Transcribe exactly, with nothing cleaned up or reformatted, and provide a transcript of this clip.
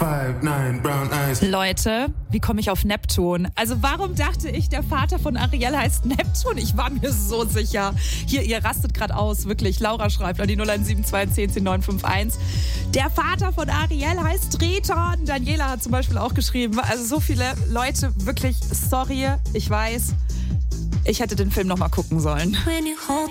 five nine brown eyes. Leute, wie komme ich auf Neptun? Also warum dachte ich, der Vater von Ariel heißt Neptun? Ich war mir so sicher. Hier, ihr rastet gerade aus, wirklich. Laura schreibt an die null eins sieben zwei eins eins zehn neun fünf eins. Der Vater von Ariel heißt Triton. Daniela hat zum Beispiel auch geschrieben. Also so viele Leute, wirklich, sorry, ich weiß. Ich hätte den Film noch mal gucken sollen. When you hold